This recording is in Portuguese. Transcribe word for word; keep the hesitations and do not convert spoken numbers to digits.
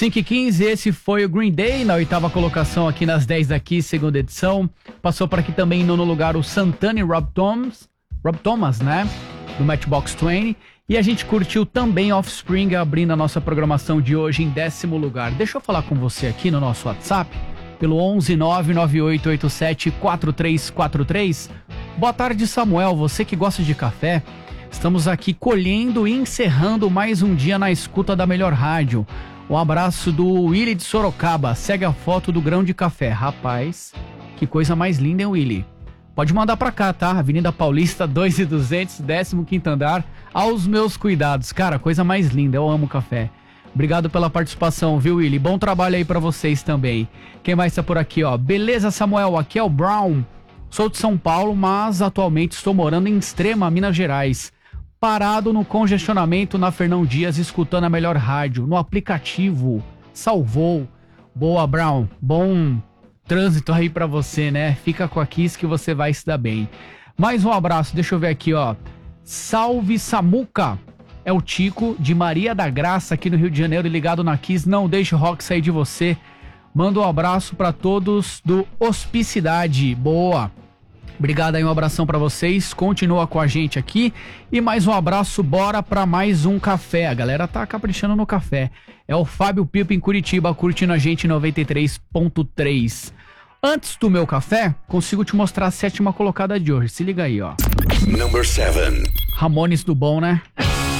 cinco e quinze, esse foi o Green Day, na oitava colocação aqui nas dez daqui, segunda edição. Passou por aqui também em nono lugar o Santana e Rob Thomas, Rob Thomas, né? Do Matchbox vinte. E a gente curtiu também Offspring, abrindo a nossa programação de hoje em décimo lugar. Deixa eu falar com você aqui no nosso WhatsApp, pelo onze nove nove oito oito sete quatro três quatro três. Boa tarde, Samuel, você que gosta de café. Estamos aqui colhendo e encerrando mais um dia na escuta da melhor rádio. Um abraço do Willy de Sorocaba. Segue a foto do grão de café. Rapaz, que coisa mais linda, hein, Willy? Pode mandar pra cá, tá? Avenida Paulista, dois mil e duzentos, décimo quinto andar. Aos meus cuidados. Cara, coisa mais linda. Eu amo café. Obrigado pela participação, viu, Willy? Bom trabalho aí pra vocês também. Quem mais tá por aqui, ó? Beleza, Samuel? Aqui é o Brown. Sou de São Paulo, mas atualmente estou morando em Extrema, Minas Gerais. Parado no congestionamento na Fernão Dias, escutando a melhor rádio, no aplicativo. Salvou. Boa, Brown. Bom trânsito aí pra você, né? Fica com a Kiss que você vai se dar bem. Mais um abraço, deixa eu ver aqui, ó. Salve, Samuca. É o Tico, de Maria da Graça, aqui no Rio de Janeiro, ligado na Kiss. Não deixe o rock sair de você. Manda um abraço pra todos do Hospicidade. Boa. Obrigado aí, um abração pra vocês, continua com a gente aqui e mais um abraço, bora pra mais um café, a galera tá caprichando no café, é o Fábio Pipo em Curitiba, curtindo a gente em noventa e três ponto três. Antes do meu café, consigo te mostrar a sétima colocada de hoje, se liga aí, ó. Number seven. Ramones do bom, né?